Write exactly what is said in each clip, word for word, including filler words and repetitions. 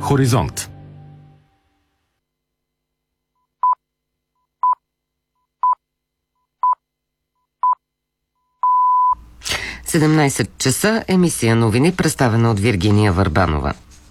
Хоризонт. седемнайсет часа, емисия новини, представена от Виргиния Върбанова.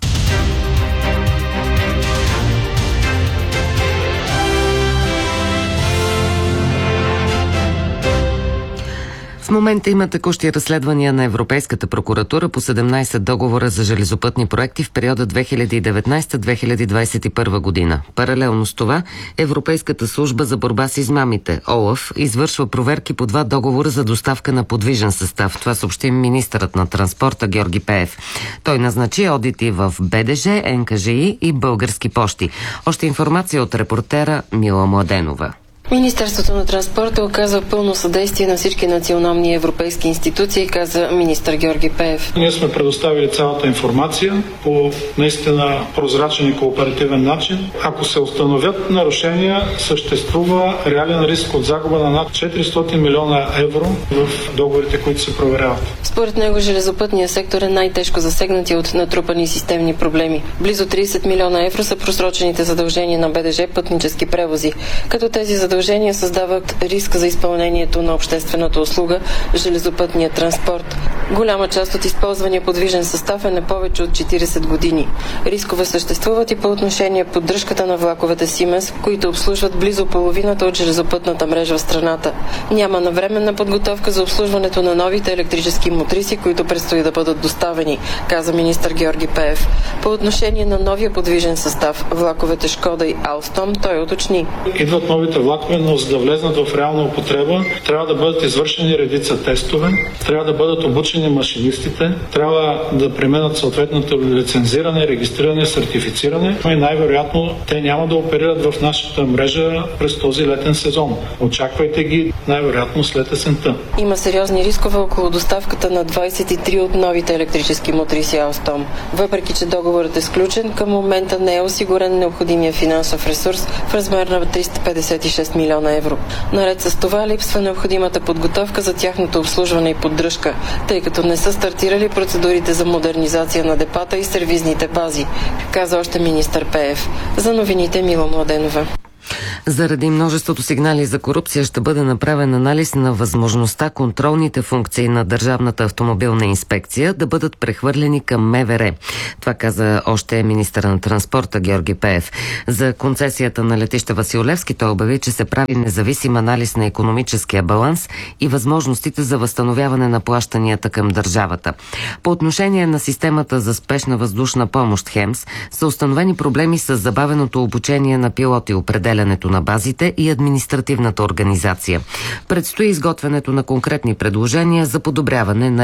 В момента има текущи разследвания на Европейската прокуратура по седемнайсет договора за железопътни проекти в периода две хиляди и деветнайсета - две хиляди двайсет и първа година. Паралелно с това, Европейската служба за борба с измамите, ОЛАФ, извършва проверки по два договора за доставка на подвижен състав. Това съобщи министърът на транспорта Георги Пеев. Той назначи одити в БДЖ, НКЖИ и Български пощи. Още информация от репортера Мила Младенова. Министерството на транспорта оказва пълно съдействие на всички национални и европейски институции, каза министър Георги Пеев. Ние сме предоставили цялата информация по наистина прозрачен и кооперативен начин. Ако се установят нарушения, съществува реален риск от загуба на над четиристотин милиона евро в договорите, които се проверяват. Според него железопътният сектор е най-тежко засегнати от натрупани системни проблеми. Близо трийсет милиона евро са просрочените задължения на БДЖ пътнически превози, като тези задължения създават риск за изпълнението на обществената услуга железопътния транспорт. Голяма част от използвания подвижен състав е на повече от четирийсет години. Рискове съществуват и по отношение поддръжката на влаковете Siemens, които обслужват близо половината от железопътната мрежа в страната. Няма навременна подготовка за обслужването на новите електрически мотриси, които предстои да бъдат доставени, каза министър Георги Пеев. По отношение на новия подвижен състав, влаковете Шкода и Алстом, той уточни. Идват новите влакове, но за да влезнат в реална употреба, трябва да бъдат извършени редица тестове, трябва да бъдат обучени машинистите, трябва да преминат съответното лицензиране, регистриране, сертифициране и най-вероятно те няма да оперират в нашата мрежа през този летен сезон. Очаквайте ги най-вероятно след есента. Има сериозни рискове около доставката на двайсет и три от новите електрически мотриси Алстом. Въпреки че договорът е сключен, към момента не е осигурен необходимия финансов ресурс в размер на триста петдесет и шест милиона евро. Наред с това липсва необходимата подготовка за тяхното обслужване и поддръжка, тъй като не са стартирали процедурите за модернизация на депата и сервизните бази, каза още министър Пеев. За новините Мила Младенова. Заради множеството сигнали за корупция ще бъде направен анализ на възможността контролните функции на Държавната автомобилна инспекция да бъдат прехвърлени към МВР. Това каза още министър на транспорта Георги Пеев. За концесията на летище Васил Левски той обяви, че се прави независим анализ на икономическия баланс и възможностите за възстановяване на плащанията към държавата. По отношение на системата за спешна въздушна помощ ХЕМС са установени проблеми с забавеното обучение на пилоти, определянето на базите и административната организация. Предстои изготвянето на конкретни предложения за подобряване на